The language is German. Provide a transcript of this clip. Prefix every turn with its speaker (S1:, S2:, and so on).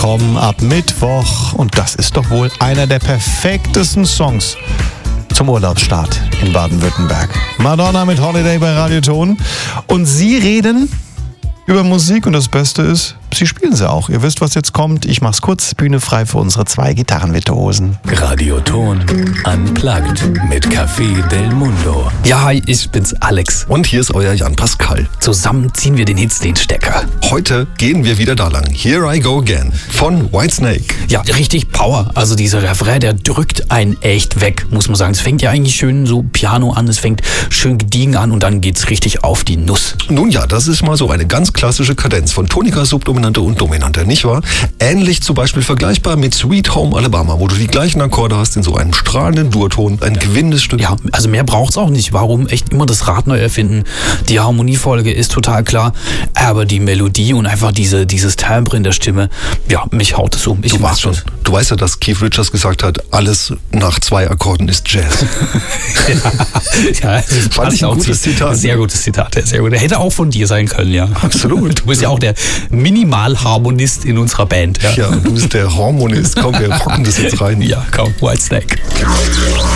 S1: kommen ab Mittwoch und das ist doch wohl einer der perfektesten Songs zum Urlaubsstart in Baden-Württemberg. Madonna mit Holiday bei Radioton und sie reden über Musik und das Beste ist, sie spielen sie auch. Ihr wisst, was jetzt kommt. Ich mach's kurz, Bühne frei für unsere 2 Gitarrenvirtuosen.
S2: Radioton Unplugged mit Café Del Mundo.
S3: Ja, hi, ich bin's, Alex.
S4: Und hier ist euer Jan Pascal.
S3: Zusammen ziehen wir den Hits den Stecker.
S4: Heute gehen wir wieder da lang. Here I Go Again von Whitesnake.
S3: Ja, richtig Power. Also dieser Refrain, der drückt einen echt weg, muss man sagen. Es fängt ja eigentlich schön so Piano an, es fängt schön gediegen an und dann geht's richtig auf die Nuss.
S4: Nun ja, das ist mal so eine ganz klassische Kadenz von Tonika, Subdominante und Dominante, nicht wahr? Ähnlich zum Beispiel vergleichbar mit Sweet Home Alabama, wo du die gleichen Akkorde hast in so einem strahlenden Durton, ein gewinnendes Stück.
S3: Ja, also mehr braucht's auch nicht. Warum echt immer das Rad neu erfinden? Die Harmoniefolge ist total klar, aber die Melodie und einfach dieses Timbre in der Stimme, ja, mich haut es um. Ich
S4: Du
S3: mag
S4: weißt schon,
S3: das.
S4: du weißt ja, dass Keith Richards gesagt hat, alles nach 2 Akkorden ist Jazz.
S3: Ja, das
S4: Fand
S3: passt
S4: ich ein
S3: auch
S4: gutes Zitat.
S3: Sehr gutes Zitat, sehr gut. Der hätte auch von dir sein können, ja.
S4: Absolut.
S3: Du bist ja auch der Minimalharmonist in unserer Band.
S4: Ja, und du bist der Harmonist. Komm, wir rocken das jetzt rein.
S3: Ja, komm, Whitesnake.